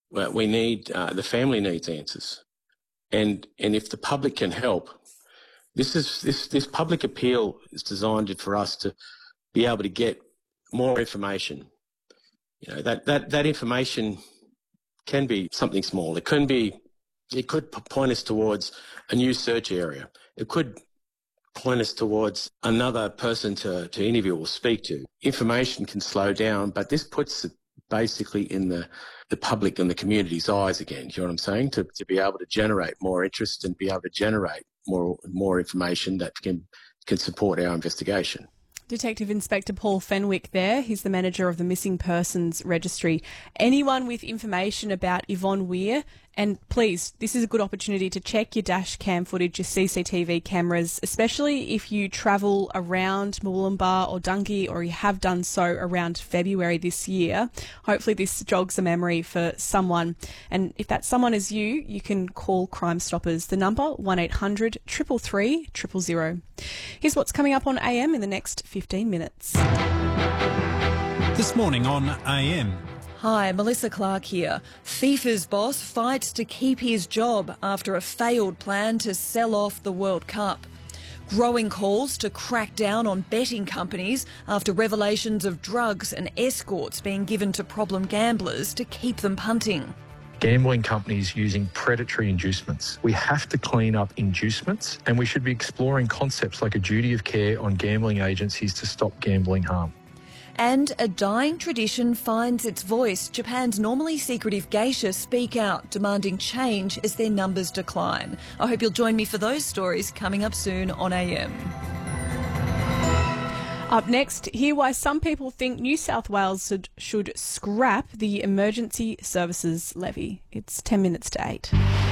Well, we need, the family needs answers. And if the public can help, this public appeal is designed for us to be able to get more information. You know, that information can be something small. It could point us towards a new search area. It could point us towards another person to interview or speak to. Information can slow down, but this puts it basically in the public and the community's eyes again. Do you know what I'm saying? To be able to generate more interest and be able to generate more information that can support our investigation. Detective Inspector Paul Fenwick there. He's the manager of the Missing Persons Registry. Anyone with information about Yvonne Weir, and please, this is a good opportunity to check your dash cam footage, your CCTV cameras, especially if you travel around Murwillumbah or Dungey, or you have done so around February this year. Hopefully this jogs a memory for someone. And if that someone is you, you can call Crime Stoppers. The number, 1800 333 000. Here's what's coming up on AM in the next 15 minutes. This morning on AM. Hi, Melissa Clark here. FIFA's boss fights to keep his job after a failed plan to sell off the World Cup. Growing calls to crack down on betting companies after revelations of drugs and escorts being given to problem gamblers to keep them punting. Gambling companies using predatory inducements. We have to clean up inducements, and we should be exploring concepts like a duty of care on gambling agencies to stop gambling harm. And a dying tradition finds its voice. Japan's normally secretive geisha speak out, demanding change as their numbers decline. I hope you'll join me for those stories coming up soon on AM. Up next, hear why some people think New South Wales should scrap the emergency services levy. It's 10 minutes to 8.